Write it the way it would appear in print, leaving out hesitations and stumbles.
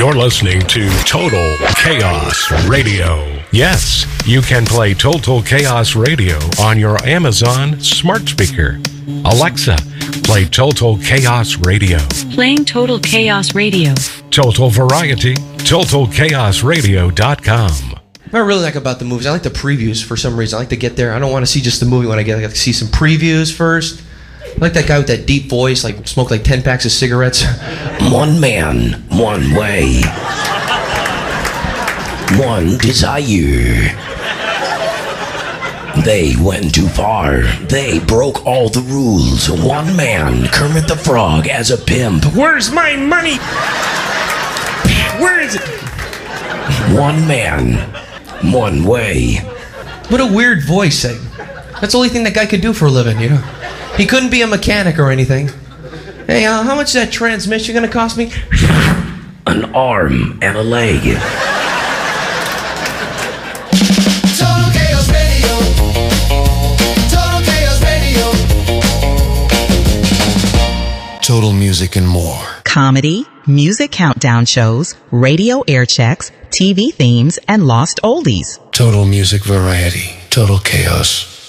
You're listening to Total Chaos Radio. Yes, you can play Total Chaos Radio on your Amazon smart speaker. Alexa, play Total Chaos Radio. Playing Total Chaos Radio. Total Variety, TotalChaosRadio.com. What I really like about the movies, I like the previews for some reason. I like to get there. I don't want to see just the movie when I get. I like to see some previews first. I like that guy with that deep voice, like smoked like 10 packs of cigarettes. One man, one way. One desire. They went too far. They broke all the rules. One man, Kermit the Frog as a pimp. Where's my money? Where is it? One man, one way. What a weird voice. That's the only thing that guy could do for a living, you know? He couldn't be a mechanic or anything. Hey, how much is that transmission going to cost me? An arm and a leg. Total Chaos Radio. Total Chaos Radio. Total music and more. Comedy, music countdown shows, radio air checks, TV themes, and lost oldies. Total music variety. Total chaos.